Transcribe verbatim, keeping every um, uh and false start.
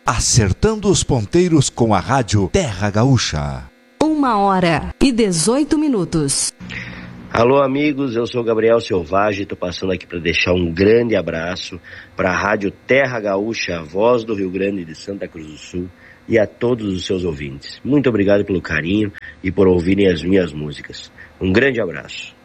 Acertando os ponteiros com a Rádio Terra Gaúcha. Uma hora e dezoito minutos. Alô, amigos, eu sou Gabriel Selvagem, estou passando aqui para deixar um grande abraço para a Rádio Terra Gaúcha, a voz do Rio Grande de Santa Cruz do Sul, e a todos os seus ouvintes. Muito obrigado pelo carinho e por ouvirem as minhas músicas. Um grande abraço.